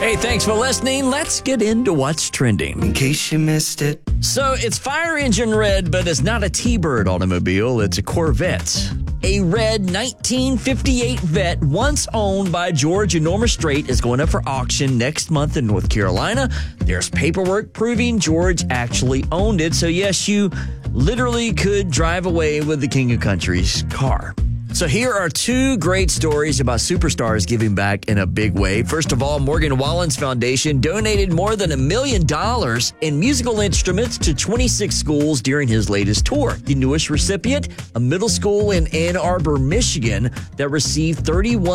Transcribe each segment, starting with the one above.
Hey, thanks for listening. Let's get into what's trending. In case you missed it. So it's fire engine red, but it's not a T-Bird automobile. It's a Corvette. A red 1958 Vette, once owned by George and Norma Strait, is going up for auction next month in North Carolina. There's paperwork proving George actually owned it. So yes, you literally could drive away with the King of Country's car. So here are two great stories about superstars giving back in a big way. First of all, Morgan Wallen's Foundation donated more than $1 million in musical instruments to 26 schools during his latest tour. The newest recipient, a middle school in Ann Arbor, Michigan, that received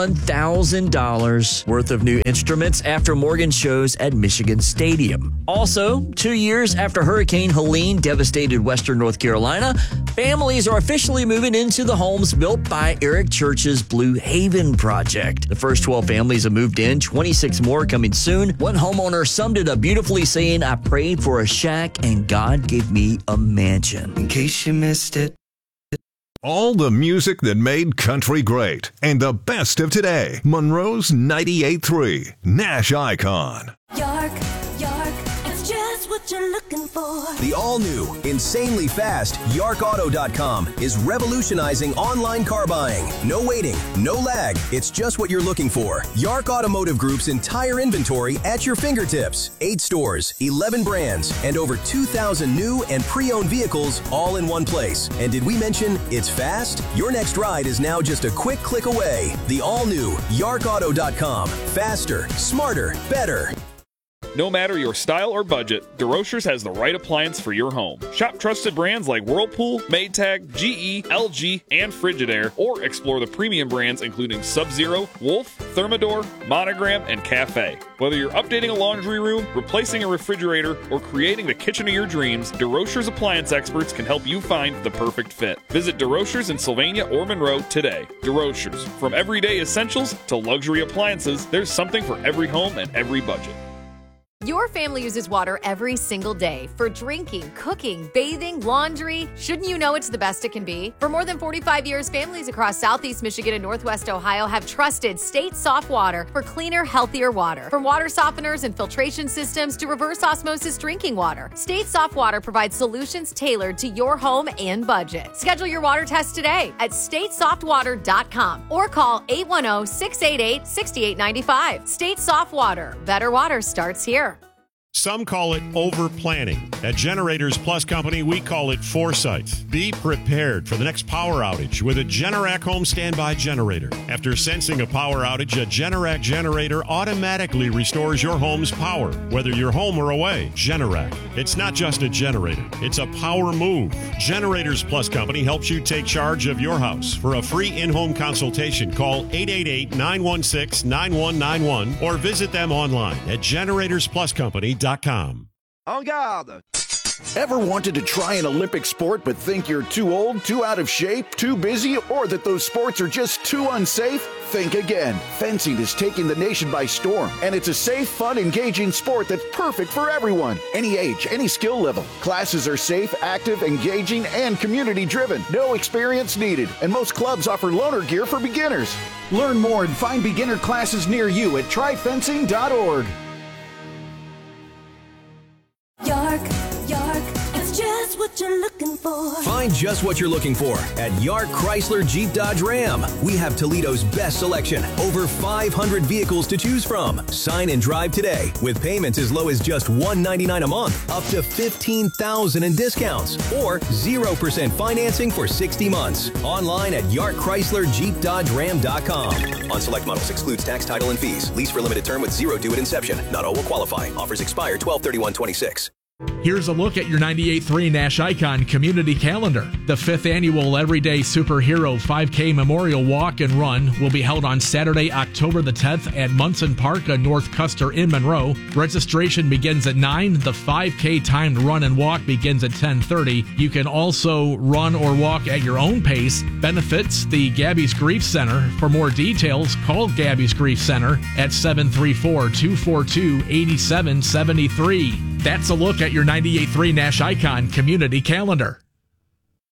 $31,000 worth of new instruments after Morgan shows at Michigan Stadium. Also, 2 years after Hurricane Helene devastated Western North Carolina, families are officially moving into the homes built by Eric Church's Blue Haven project. The first 12 families have moved in, 26 more coming soon. One homeowner summed it up beautifully, saying, "I prayed for a shack and God gave me a mansion." In case you missed it. All the music that made country great and the best of today. Monroe's 98.3 Nash Icon. York, it's just what you're looking for. The all-new, insanely fast YarkAuto.com is revolutionizing online car buying. No waiting, no lag. It's just what you're looking for. Yark Automotive Group's entire inventory at your fingertips. 8 stores, 11 brands, and over 2,000 new and pre-owned vehicles all in one place. And did we mention it's fast? Your next ride is now just a quick click away. The all-new YarkAuto.com. Faster, smarter, better. No matter your style or budget, DeRochers has the right appliance for your home. Shop trusted brands like Whirlpool, Maytag, GE, LG, and Frigidaire, or explore the premium brands including Sub-Zero, Wolf, Thermador, Monogram, and Cafe. Whether you're updating a laundry room, replacing a refrigerator, or creating the kitchen of your dreams, DeRochers appliance experts can help you find the perfect fit. Visit DeRochers in Sylvania or Monroe today. DeRochers, from everyday essentials to luxury appliances, there's something for every home and every budget. Your family uses water every single day for drinking, cooking, bathing, laundry. Shouldn't you know it's the best it can be? For more than 45 years, families across Southeast Michigan and Northwest Ohio have trusted State Soft Water for cleaner, healthier water. From water softeners and filtration systems to reverse osmosis drinking water, State Soft Water provides solutions tailored to your home and budget. Schedule your water test today at statesoftwater.com or call 810-688-6895. State Soft Water. Better water starts here. Some call it over-planning. At Generators Plus Company, we call it foresight. Be prepared for the next power outage with a Generac home standby generator. After sensing a power outage, a Generac generator automatically restores your home's power, whether you're home or away. Generac. It's not just a generator. It's a power move. Generators Plus Company helps you take charge of your house. For a free in-home consultation, call 888-916-9191 or visit them online at generatorspluscompany.com. En garde! Ever wanted to try an Olympic sport but think you're too old, too out of shape, too busy, or that those sports are just too unsafe? Think again. Fencing is taking the nation by storm, and it's a safe, fun, engaging sport that's perfect for everyone. Any age, any skill level. Classes are safe, active, engaging, and community-driven. No experience needed, and most clubs offer loaner gear for beginners. Learn more and find beginner classes near you at tryfencing.org. York, it's just what you're looking for. Find just what you're looking for at Yark Chrysler Jeep Dodge Ram. We have Toledo's best selection, over 500 vehicles to choose from. Sign and drive today with payments as low as just $199 a month, up to $15,000 in discounts, or 0% financing for 60 months. Online at YarkChryslerJeepDodgeRam.com. On select models excludes tax, title, and fees. Lease for limited term with zero due at inception. Not all will qualify. Offers expire 12/31/26. Here's a look at your 98.3 Nash Icon community calendar. The 5th annual Everyday Superhero 5K Memorial Walk and Run will be held on Saturday, October the 10th at Munson Park on North Custer in Monroe. Registration begins at 9. The 5K timed run and walk begins at 10:30. You can also run or walk at your own pace. Benefits the Gabby's Grief Center. For more details, call Gabby's Grief Center at 734-242-8773. That's a look at your 98.3 Nash Icon community calendar.